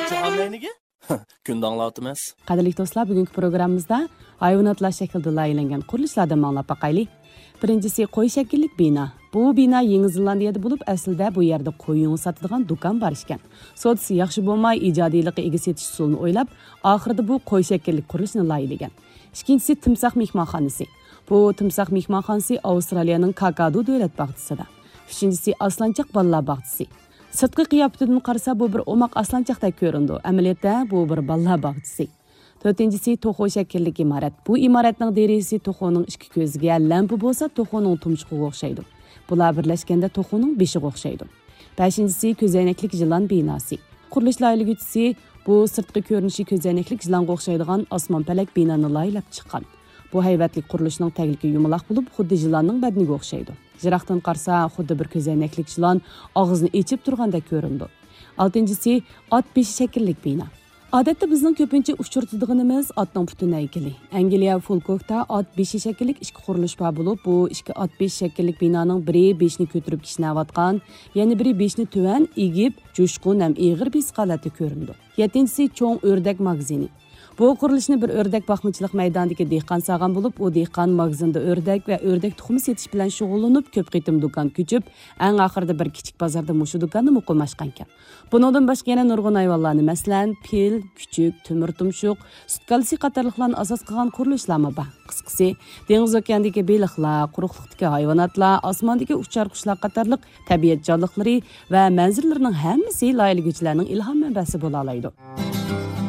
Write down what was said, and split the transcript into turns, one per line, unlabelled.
Cihanlayniga? Kun danglatımız.
Qadrli do'stlar, bugungi programmamizda hayvonotlar shaklida laylangan qurilishlardan manglab baqaylik. Birinchisi qo'y shakllik bino. Bu bino Yangi Zelandiyada bo'lib, aslida bu yerda qo'y yungi sotadigan do'kon bor ekan. Sodisi yaxshi bo'lmay, ijodiyligi ega setish usulini o'ylab, oxirida bu qo'y shakllik qurilishni laylagan. Ikkinchisi timsoh mehmonxonasi. Bu timsoh mehmonxonasi Avstraliyaning Kakadu davlat bog'chisida. Uchinchisi aslanchoq bolalar bog'chisi. Sirtqi qiyofatidan qarasa bu bir omoq aslanchoqdek ko'rindi. Amaliyotda bu bir bolalar bog'chisi. To'rtinchisi to'xo shakllik imorat. Bu imoratning derisi to'xoning ikki ko'ziga lampa bo'lsa, to'xoning tumshuqiga o'xshaydi. Bular birlashganda to'xoning beshiga o'xshaydi. Beshinchisi ko'zoynaklik jilon binosi. Qurilish loyihalaguvchisi bu sirtqi ko'rinishi ko'zoynaklik jilonga o'xshaydigan osmonpalak binoni loyihalab chiqqan. Bu hayvatlik qurilishning tagligi yumaloq bo'lib, xuddi jilonning badaniga o'xshaydi. Jiroqdan qarasa, xuddi bir ko'zoynaklik jilon og'izni ochib turgandek ko'rindi. Oltinchisi ot beshi shakllik bino. Odatda bizning ko'pincha uchirtadiganimiz otning butun haykali. Angliya Fulkokda ot beshi shakllik ikki qurilish bor bo'lib, bu ikki ot beshi shakllik binoning biri beshni ko'tarib kishnayotgan, yana biri beshni tuvan egib, jo'shqin ham ig'ir bis holatda ko'rindi. Yettinchisi cho'ng o'rdak magazini. Bu qurilishni bir o'rdak boqmachilik maydonidagi dehqon sog'an bo'lib, u dehqon magazinda o'rdak va o'rdak tuxumi setish bilan shug'ullanib, ko'p qitim do'kon ko'chib, eng oxirida bir kichik bozorda mushu do'konni muqimlashgan ekan. Bundan boshqa yana nurg'un hayvonlarni, masalan, fil, kuchuk, temir tumshuq, sutkalisi qatorliqlarni asos qilgan qurilishlarmi bor. Qisqasi, dengiz okeanidagi baliqlar, quruqlikdagi hayvonotlar, osmondagi uchar qushlar qatorliq tabiat jonliqlari va manzillarning hammasi loyihalaguvchilarning ilhom manbasi bo'la oladi.